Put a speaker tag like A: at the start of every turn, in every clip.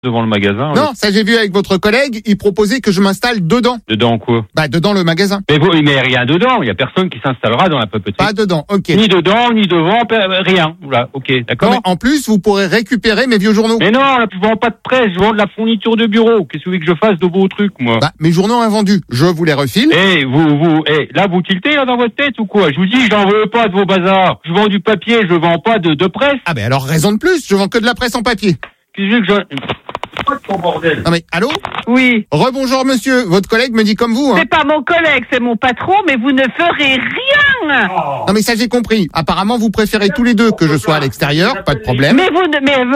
A: devant le magasin.
B: Non, ça j'ai vu avec votre collègue, il proposait que je m'installe dedans.
A: Dedans quoi?
B: Bah dedans le magasin.
A: Mais rien dedans, il y a personne qui s'installera dans la papeterie.
B: Pas dedans, ok.
A: Ni dedans, ni devant, rien. Voilà, ok, d'accord.
B: Non, mais en plus, vous pourrez récupérer mes vieux journaux.
A: Mais non, là, je vends pas de presse, je vends de la fourniture de bureau. Qu'est-ce que vous voulez que je fasse de vos trucs, moi?
B: Bah, mes journaux invendus, je vous les refile.
A: Là, vous tiltez dans votre tête ou quoi? Je vous dis, j'en veux pas de vos bazars. Je vends du papier, je vends pas de presse.
B: Ah ben alors raison de plus, je vends que de la presse en papier.
A: Qu'est-ce que je... Pas de ton bordel.
B: Non mais, allô?
C: Oui.
B: Rebonjour monsieur, votre collègue me dit comme vous, hein.
C: C'est pas mon collègue, c'est mon patron, mais vous ne ferez rien.
A: Oh.
B: Non mais ça j'ai compris. Apparemment vous préférez tous les deux que je sois à l'extérieur, pas de problème.
C: Mais on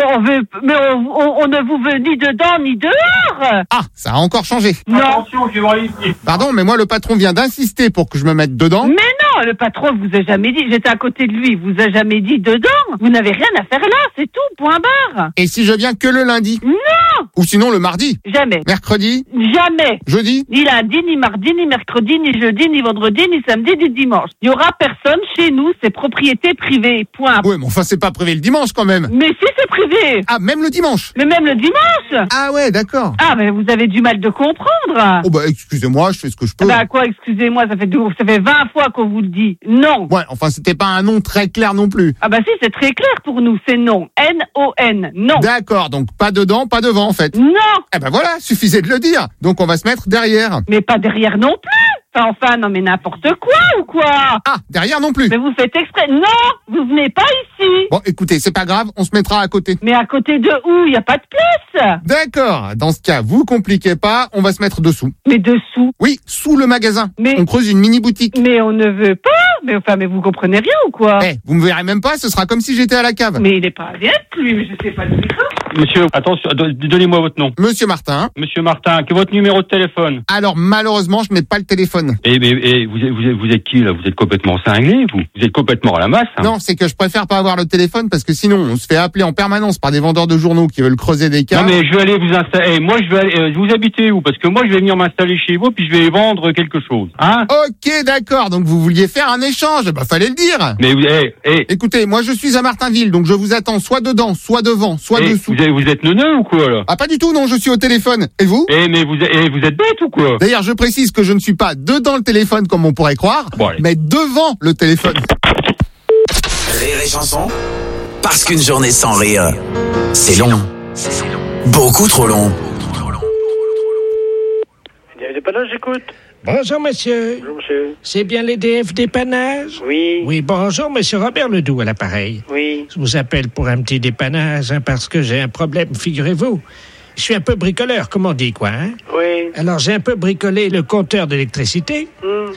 C: ne vous veut ni dedans ni dehors.
B: Ah, ça a encore changé.
C: Non.
A: Attention, je vais ici.
B: Pardon, mais moi le patron vient d'insister pour que je me mette dedans.
C: Mais non, le patron vous a jamais dit, j'étais à côté de lui, vous a jamais dit dedans. Vous n'avez rien à faire là, c'est tout, point barre.
B: Et si je viens que le lundi?
C: Non.
B: Ou sinon le mardi?
C: Jamais.
B: Mercredi?
C: Jamais.
B: Jeudi?
C: Ni lundi, ni mardi, ni mercredi, ni jeudi, ni vendredi, ni samedi, ni dimanche. Il y aura personne chez nous, c'est propriété privée, point.
B: Ouais, mais enfin c'est pas privé le dimanche quand même.
C: Mais si c'est privé.
B: Ah, même le dimanche?
C: Mais même le dimanche.
B: Ah ouais, d'accord.
C: Ah, mais vous avez du mal de comprendre.
B: Oh bah excusez-moi, je fais ce que je peux.
C: Bah quoi, excusez-moi, ça fait 20 fois qu'on vous le dit. Non.
B: Ouais, enfin c'était pas un nom très clair non plus.
C: Ah bah si, c'est très clair pour nous, c'est non. N-O-N, non.
B: D'accord, donc pas dedans, pas devant en fait.
C: Non.
B: Eh ben voilà, suffisait de le dire. Donc on va se mettre derrière.
C: Mais pas derrière non plus. Enfin, non mais n'importe quoi ou quoi?
B: Ah, derrière non plus.
C: Mais vous faites exprès. Non, vous venez pas ici.
B: Bon, écoutez, c'est pas grave, on se mettra à côté.
C: Mais à côté de où? Il y a pas de place.
B: D'accord, dans ce cas, vous compliquez pas, on va se mettre dessous.
C: Mais dessous.
B: Oui, sous le magasin.
C: Mais-
B: On creuse une mini-boutique.
C: Mais on ne veut pas. Mais vous comprenez rien ou quoi?
B: Eh, vous me verrez même pas, ce sera comme si j'étais à la cave.
C: Mais il est pas bien lui, mais je sais pas de ça.
A: Monsieur, attention, donnez-moi votre nom.
B: Monsieur Martin.
A: Monsieur Martin, quel est votre numéro de téléphone?
B: Alors malheureusement, je n'ai pas le téléphone.
A: Vous êtes qui, là? Vous êtes complètement cinglé, vous? Vous êtes complètement à la masse, hein?
B: Non, c'est que je préfère pas avoir le téléphone parce que sinon, on se fait appeler en permanence par des vendeurs de journaux qui veulent creuser des cas.
A: Non, mais je vais aller vous installer. Moi, je vais aller. Vous habitez où? Parce que moi, je vais venir m'installer chez vous, puis je vais vendre quelque chose. Hein?
B: Ok, d'accord. Donc vous vouliez faire un échange. Bah fallait le dire.
A: Mais
B: Écoutez, moi je suis à Martinville, donc je vous attends soit dedans, soit devant, soit dessous.
A: vous êtes neuneux ou quoi, là?
B: Ah pas du tout, non, je suis au téléphone. Et vous?
A: Mais vous êtes bête ou quoi?
B: D'ailleurs, je précise que je ne suis pas dedans le téléphone comme on pourrait croire,
A: Bon, allez.
B: mais devant le téléphone.
D: Rire et chanson, parce qu'une journée sans rire, c'est long. Beaucoup trop long.
E: Dépannage, j'écoute.
F: Bonjour, monsieur.
E: Bonjour, monsieur.
F: C'est bien l'EDF dépannage?
E: Oui.
F: Oui, bonjour, monsieur Robert Ledoux à l'appareil.
E: Oui.
F: Je vous appelle pour un petit dépannage, parce que j'ai un problème, figurez-vous. Je suis un peu bricoleur, comme on dit, quoi, hein?
E: Oui.
F: Alors, j'ai un peu bricolé le compteur d'électricité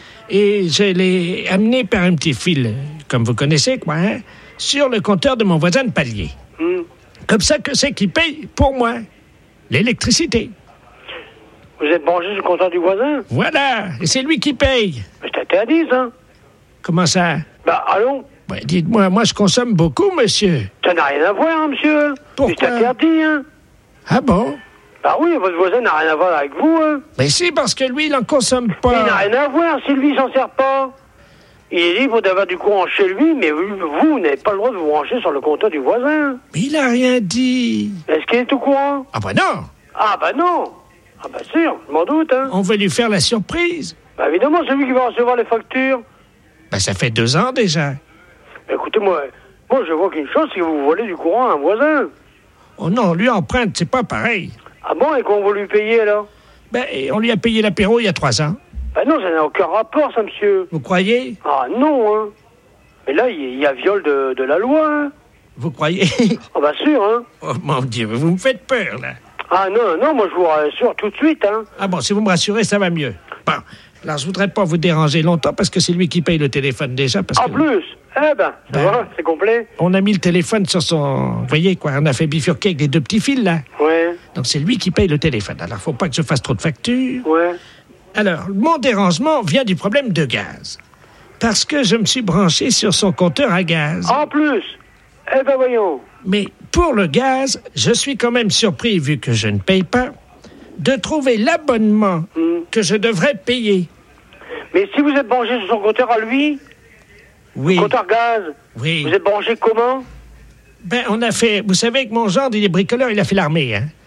F: et je l'ai amené par un petit fil, comme vous connaissez, quoi, hein, sur le compteur de mon voisin de palier. Comme ça, que c'est qui paye pour moi l'électricité.
E: Vous êtes branché sur le compteur du voisin?
F: Voilà, et c'est lui qui paye.
E: Mais c'est interdit, ça.
F: Comment ça?
E: Bah, allons.
F: Ouais, dites-moi, moi je consomme beaucoup, monsieur.
E: Ça n'a rien à voir, hein, monsieur.
F: Pourquoi?
E: C'est interdit, hein.
F: Ah bon?
E: Bah oui, votre voisin n'a rien à voir avec vous, hein.
F: Mais si, parce que lui, il en consomme
E: Il n'a
F: pas.
E: rien à voir si lui, il s'en sert pas. Il est libre d'avoir du courant chez lui, mais vous n'avez pas le droit de vous brancher sur le compteur du voisin.
F: Mais il a rien dit.
E: Est-ce qu'il est au courant?
F: Ah bah non,
E: Ah, bah non. Ah, bah sûr, je m'en doute, hein.
F: on veut lui faire la surprise.
E: Bah évidemment, c'est lui qui va recevoir les factures.
F: Ben ça fait 2 ans déjà.
E: Bah, écoutez, moi, je vois qu'une chose, c'est que vous volez du courant à un voisin.
F: Oh non, lui emprunte, c'est pas pareil.
E: Ah bon, et qu'on va lui payer, alors?
F: Ben, on lui a payé l'apéro il y a 3 ans.
E: Bah non, ça n'a aucun rapport, ça, monsieur.
F: Vous croyez?
E: Ah non, hein. Mais là, il y a viol de la loi, hein.
F: Vous croyez?
E: Ah bah sûr, hein.
F: Oh mon Dieu, vous me faites peur, là.
E: Ah non, moi, je vous rassure tout de suite, hein.
F: Ah bon, si vous me rassurez, ça va mieux. Bon, alors je voudrais pas vous déranger longtemps parce que c'est lui qui paye le téléphone déjà. Parce
E: En
F: que
E: plus, ça va, c'est complet.
F: on a mis le téléphone sur son... Vous voyez, quoi, on a fait bifurquer avec les 2 petits fils, là.
E: Ouais,
F: Donc c'est lui qui paye le téléphone. Alors faut pas que je fasse trop de factures.
E: ouais.
F: Alors, mon dérangement vient du problème de gaz. Parce que je me suis branché sur son compteur à gaz.
E: En plus, voyons.
F: Mais pour le gaz, je suis quand même surpris, vu que je ne paye pas, de trouver l'abonnement que je devrais payer.
E: Mais si vous êtes branché sur son compteur à lui,
F: Oui,
E: compteur gaz,
F: oui.
E: vous êtes branché comment?
F: Ben, on a fait... Vous savez que mon gendre, il est bricoleur, il a fait l'armée, hein.